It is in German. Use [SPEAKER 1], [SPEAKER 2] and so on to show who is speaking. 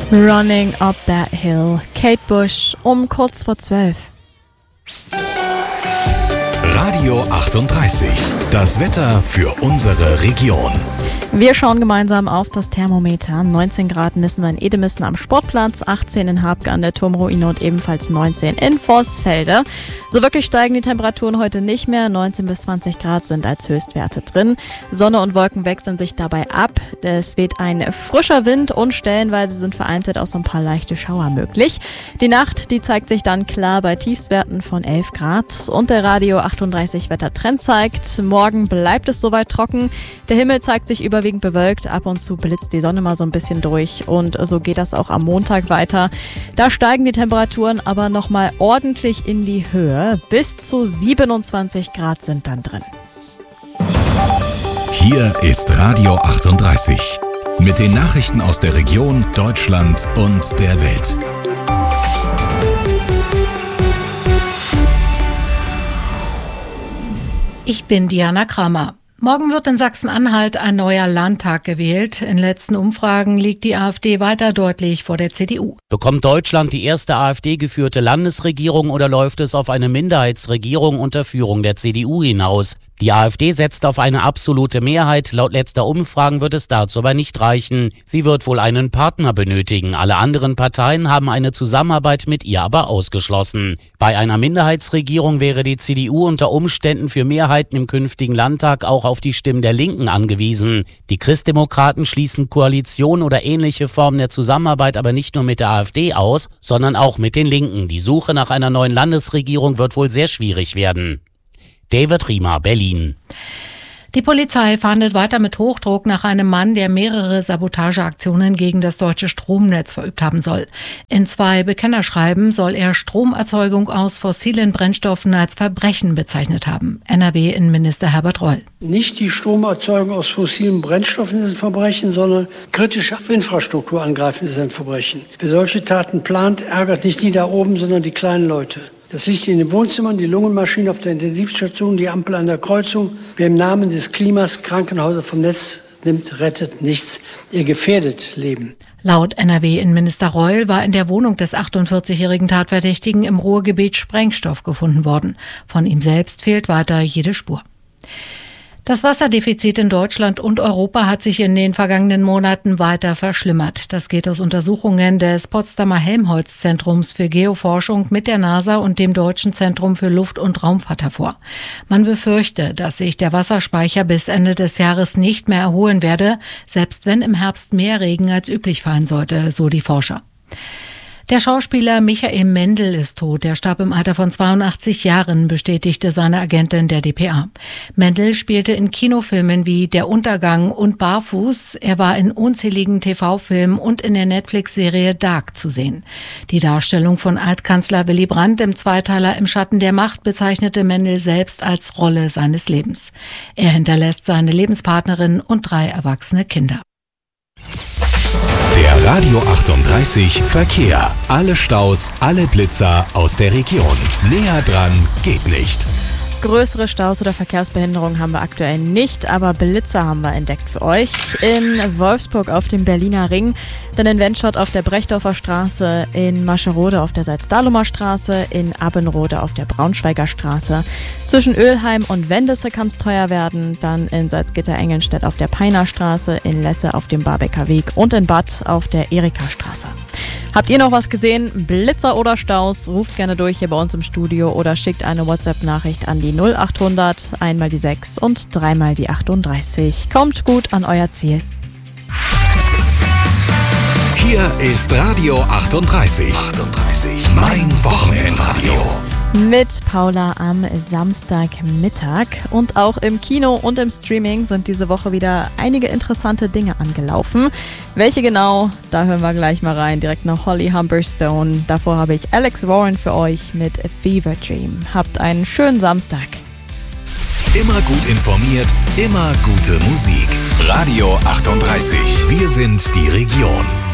[SPEAKER 1] Running Up That Hill. Kate Bush um kurz vor 12.
[SPEAKER 2] Radio 38. Das Wetter für unsere Region.
[SPEAKER 1] Wir schauen gemeinsam auf das Thermometer. 19 Grad messen wir in Edemissen am Sportplatz, 18 in Habke an der Turmruine und ebenfalls 19 in Vorsfelde. So wirklich steigen die Temperaturen heute nicht mehr. 19 bis 20 Grad sind als Höchstwerte drin. Sonne und Wolken wechseln sich dabei ab. Es weht ein frischer Wind und stellenweise sind vereinzelt auch so ein paar leichte Schauer möglich. Die Nacht, die zeigt sich dann klar bei Tiefstwerten von 11 Grad. Und der Radio 38 Wettertrend zeigt, morgen bleibt es soweit trocken. Der Himmel zeigt sich überwiegend bewölkt, ab und zu blitzt die Sonne mal so ein bisschen durch und so geht das auch am Montag weiter. Da steigen die Temperaturen aber nochmal ordentlich in die Höhe. Bis zu 27 Grad sind dann drin.
[SPEAKER 2] Hier ist Radio 38 mit den Nachrichten aus der Region, Deutschland und der Welt.
[SPEAKER 3] Ich bin Diana Kramer. Morgen wird in Sachsen-Anhalt ein neuer Landtag gewählt. In letzten Umfragen liegt die AfD weiter deutlich vor der CDU.
[SPEAKER 4] Bekommt Deutschland die erste AfD-geführte Landesregierung oder läuft es auf eine Minderheitsregierung unter Führung der CDU hinaus? Die AfD setzt auf eine absolute Mehrheit. Laut letzter Umfragen wird es dazu aber nicht reichen. Sie wird wohl einen Partner benötigen. Alle anderen Parteien haben eine Zusammenarbeit mit ihr aber ausgeschlossen. Bei einer Minderheitsregierung wäre die CDU unter Umständen für Mehrheiten im künftigen Landtag auch auf die Stimmen der Linken angewiesen. Die Christdemokraten schließen Koalition oder ähnliche Formen der Zusammenarbeit aber nicht nur mit der AfD aus, sondern auch mit den Linken. Die Suche nach einer neuen Landesregierung wird wohl sehr schwierig werden. David Riemer, Berlin.
[SPEAKER 3] Die Polizei fahndet weiter mit Hochdruck nach einem Mann, der mehrere Sabotageaktionen gegen das deutsche Stromnetz verübt haben soll. In 2 Bekennerschreiben soll er Stromerzeugung aus fossilen Brennstoffen als Verbrechen bezeichnet haben. NRW-Innenminister Herbert Reul.
[SPEAKER 5] Nicht die Stromerzeugung aus fossilen Brennstoffen ist ein Verbrechen, sondern kritische Infrastruktur angreifen ist ein Verbrechen. Wer solche Taten plant, ärgert nicht die da oben, sondern die kleinen Leute. Das Licht in den Wohnzimmern, die Lungenmaschine auf der Intensivstation, die Ampel an der Kreuzung. Wer im Namen des Klimas Krankenhäuser vom Netz nimmt, rettet nichts. Ihr gefährdet Leben.
[SPEAKER 3] Laut NRW-Innenminister Reul war in der Wohnung des 48-jährigen Tatverdächtigen im Ruhrgebiet Sprengstoff gefunden worden. Von ihm selbst fehlt weiter jede Spur. Das Wasserdefizit in Deutschland und Europa hat sich in den vergangenen Monaten weiter verschlimmert. Das geht aus Untersuchungen des Potsdamer Helmholtz-Zentrums für Geoforschung mit der NASA und dem Deutschen Zentrum für Luft- und Raumfahrt hervor. Man befürchte, dass sich der Wasserspeicher bis Ende des Jahres nicht mehr erholen werde, selbst wenn im Herbst mehr Regen als üblich fallen sollte, so die Forscher. Der Schauspieler Michael Mendl ist tot. Er starb im Alter von 82 Jahren, bestätigte seine Agentin der dpa. Mendl spielte in Kinofilmen wie Der Untergang und Barfuß. Er war in unzähligen TV-Filmen und in der Netflix-Serie Dark zu sehen. Die Darstellung von Altkanzler Willy Brandt im Zweiteiler Im Schatten der Macht bezeichnete Mendl selbst als Rolle seines Lebens. Er hinterlässt seine Lebenspartnerin und 3 erwachsene Kinder.
[SPEAKER 2] Der Radio 38 Verkehr. Alle Staus, alle Blitzer aus der Region. Näher dran geht nicht.
[SPEAKER 1] Größere Staus oder Verkehrsbehinderungen haben wir aktuell nicht, aber Blitzer haben wir entdeckt für euch. In Wolfsburg auf dem Berliner Ring, dann in Wendschott auf der Brechdorfer Straße, in Mascherode auf der Salzdahlumer Straße, in Abbenrode auf der Braunschweiger Straße. Zwischen Ölheim und Wendesse kann es teuer werden, dann in Salzgitter-Engelnstedt auf der Peiner Straße, in Lesse auf dem Barbecker Weg und in Bad auf der Erika Straße. Habt ihr noch was gesehen? Blitzer oder Staus? Ruft gerne durch hier bei uns im Studio oder schickt eine WhatsApp-Nachricht an die 0800, einmal die 6 und dreimal die 38. Kommt gut an euer Ziel.
[SPEAKER 2] Hier ist Radio 38. Mein Wochenendradio.
[SPEAKER 1] Mit Paula am Samstagmittag. Und auch im Kino und im Streaming sind diese Woche wieder einige interessante Dinge angelaufen. Welche genau? Da hören wir gleich mal rein, direkt nach Holly Humberstone. Davor habe ich Alex Warren für euch mit A Fever Dream. Habt einen schönen Samstag.
[SPEAKER 2] Immer gut informiert, immer gute Musik. Radio 38. Wir sind die Region.